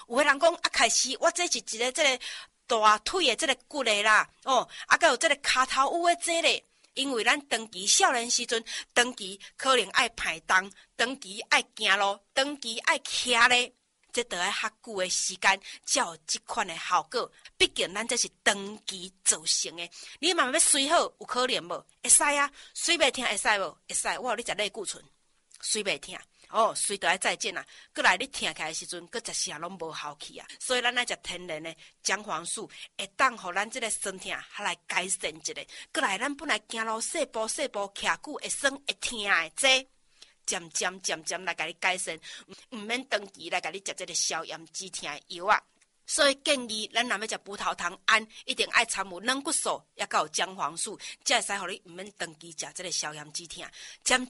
有的人讲开始我这是一个这个大腿的这个骨的啦，还有这个骹头有的这个。因为咱长期少年时阵，长期可能爱排动，长期爱行路，长期爱徛咧，这都要较久的时间才有这款的效果。毕竟咱这是长期造成的，你慢慢要睡好，有可能无？会使啊，睡袂听会使无？会使。我有你食类固醇，睡袂听。睡就要再见啊！过来你听起来的时阵，佫一声拢无效去啊！所以咱爱食天然的姜黄素，会当互咱这个酸痛还来改善一下。过来咱本来行路细步徛久会酸会痛的，这渐渐来甲你改善，毋免长期来甲你食这个消炎止痛的药啊！所以建议咱若要食葡萄糖胺，一定爱掺有软骨素，也有姜黄素，才会使互你毋免长期食这个消炎止痛。渐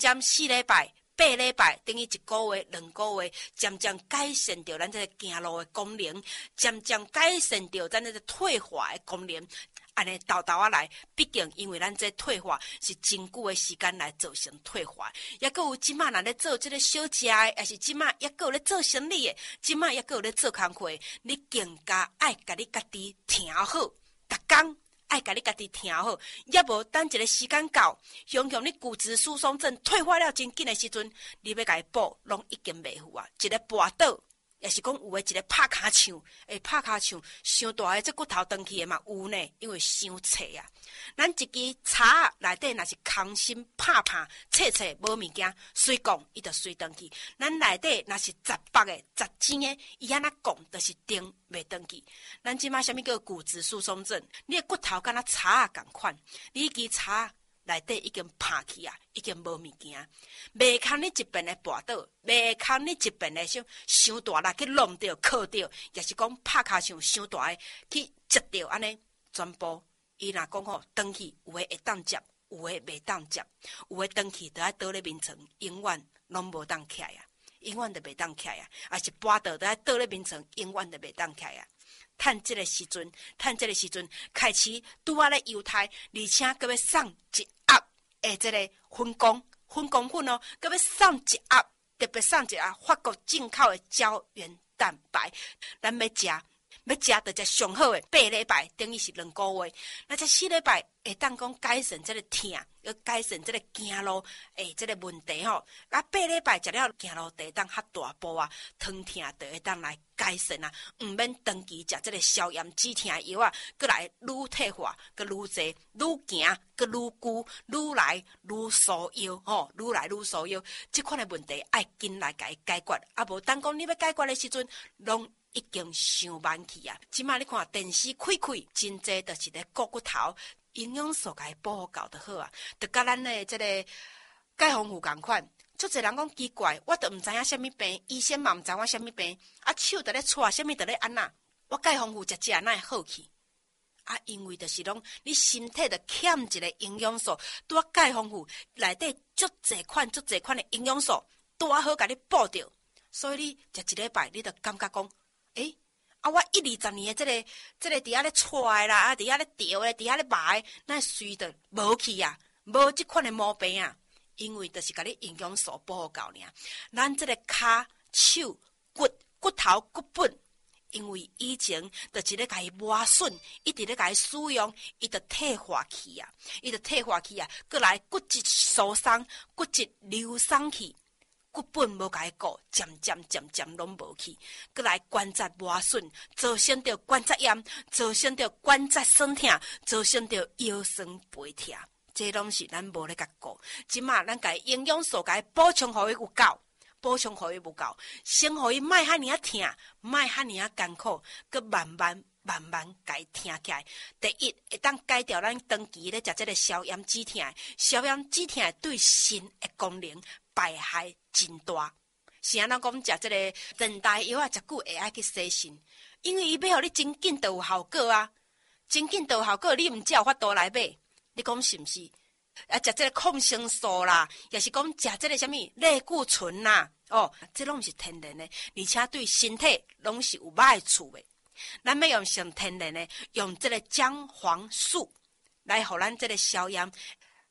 4礼拜。8礼拜等于1个月、2个月，渐渐改善着咱这个行路的功能，渐渐改善着咱这个退化的功能。安尼豆豆来，毕竟因为咱这退化是真久的时间来造成退化，也佫有即马若咧做这个小食的，也是即马也佫有咧做生意的，即马也佫有咧做工课，你更加爱甲你家己调好，逐工。爱甲你家己听好，也无等一个时间到，想你骨质疏松症退化了真紧的时阵，你要甲伊补，拢已经袂赴啊！一个跋倒，也是讲有诶一个拍骹唱，拍骹唱，伤大诶，这骨头长去诶嘛有呢，因为伤脆啊。咱一支茶内底若是空心拍脆无物件，随讲伊就随长去。咱内底若是杂白诶、杂精诶，伊安那讲就是定袂长去。咱即马啥物叫骨质疏松症？你诶骨头敢若茶共款，你支茶内底已经拍去啊，已经无物件，袂堪你一边诶跋倒，袂堪你一边诶伤大力去弄着、靠着，也是讲拍骹上伤大诶去接着安尼全部。伊若讲吼，长去有诶会当接，有诶袂当接，有诶长去都要倒咧眠床，永远拢无当起来啊，永远都袂当起来啊，也是跋倒都要倒咧眠床，永远都袂当起来啊。趁这个时阵，开始拄仔咧犹太，而且佮要送一盒诶，这个粉浆粉哦，佮要送一盒，特别送一盒法国进口诶胶原蛋白，咱要食。要食就食上好诶，8礼拜等于是2个月，那这4礼拜会当讲改善这个痛，要改善这个行路这个问题吼。啊8礼拜食了行路地当较大步啊，疼痛就会当来改善啊，毋免长期食这个消炎止痛药啊，过来愈退化，佮愈济，愈行佮愈久，愈来愈疏腰吼，愈来愈疏腰。这款诶问题爱紧来甲伊解决，啊无当讲你要解决诶时阵，拢已经伤慢去啊！即马你看电视开，真济就是咧顾骨头，营养素甲伊保护够就好啊。就甲咱的这个钙丰富共款，足侪人讲奇怪，我都毋知影啥物病，医生嘛毋知我啥物病，啊手就咧搓，啥物就咧安那，我钙丰富食哪会好去？啊，因为就是拢你身体就欠一个营养素，拄啊钙丰富内底足侪款的营养素，拄啊好甲你补着，所以你食一礼拜，你就感觉讲。我1-20年的这个伫遐咧搓的啦，啊伫遐咧调的，伫遐咧麻的，那随着无去啊，无即款的毛病啊，因为就是甲你营养素保护够尔。咱这个骹、手、骨头、骨本，因为以前就是咧甲伊磨损，一直咧甲伊使用，伊就退化去啊，过来骨质疏松，骨质流松去。骨本无甲伊顾，渐渐拢无去，过来关节磨损，造成着关节炎，造成着关节酸痛，造成着腰酸背痛，这拢是咱无咧甲顾。即马咱甲营养素甲伊补充互伊有够，先互伊莫遐尔痛，莫遐尔艰苦，佮慢慢甲伊听起来。第一会当改掉咱长期咧食这个消炎止痛，对肾的功能败害真大。是安怎讲食这个长大药啊，食久会爱去洗肾，因为伊要互你真紧就有效果啊，你毋才有法度来买。你讲是毋是？啊，食这个抗生素啦，也是讲食这个什么类固醇啦，这拢是天然的，而且对身体拢是有歹处的。咱要用上天然的，用这个姜黄素来互咱这个消炎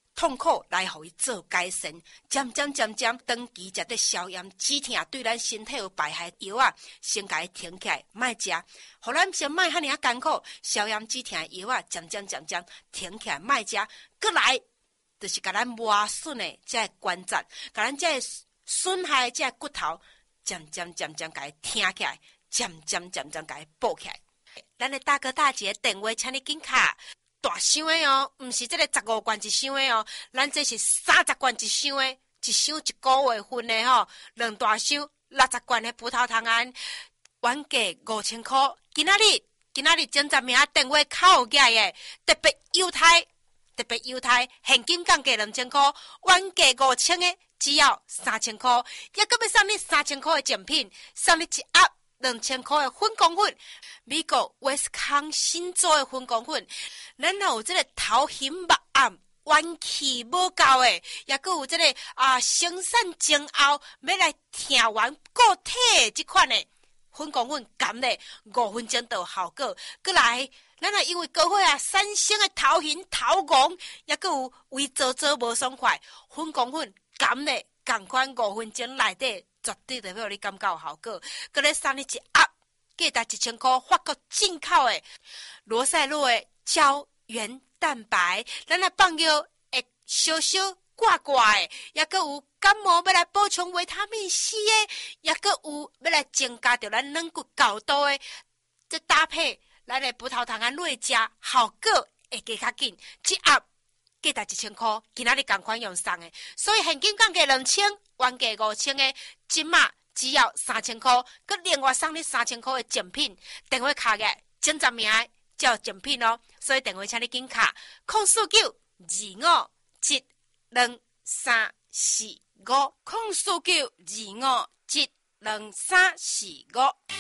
痛苦来互伊做改善，渐渐，长期食得消炎止痛对咱身体有败害药啊，先甲伊停起来，莫食，互咱先莫遐尔艰苦，消炎止痛药啊，渐渐停起来，莫食，过来就是甲咱磨损的这关节，甲咱这损害这骨头，渐渐甲伊挺起来，渐渐甲伊补起来。咱的大哥大姐电话，请你紧卡。大箱的哦，毋是这个15罐一箱的哦，咱这是30罐一箱的，一箱一个月份的吼，2大箱60罐的葡萄糖胺，原价5000块，今仔日前10名电话扣起来的，特别优待，现金降价2000块，原价5000的只要3000块，也搁要送你3000块的奖品，送你一盒2000块的粉果粉，美国威斯康辛州的粉果粉，咱若有这个头型目暗、元气无够的，也搁有这个生产前后要来听完固体的这款的粉果粉，含咧5分钟就有效果。搁来，咱若因为高血压、产生的头晕、头晕，也搁有胃做无爽快，粉果粉含咧同款5分钟内底。绝对代表你感觉有效果，搁咧送你一盒，价值1000块，法国进口的罗塞洛的胶原蛋白，咱来放药会小挂的，也搁有感冒要来补充维他命 C 的，也搁有要来增加着咱软骨高度的，这搭配咱的葡萄糖胺类食，效果会加较紧。一盒价值1000块，今仔日同款用送的，所以现金降价2000。原价5000的，今嘛只要3000块，佮另外送你3000块的奖品。电话卡嘅前10名才有奖品哦，所以电话请你紧卡，04925722345，04925722345。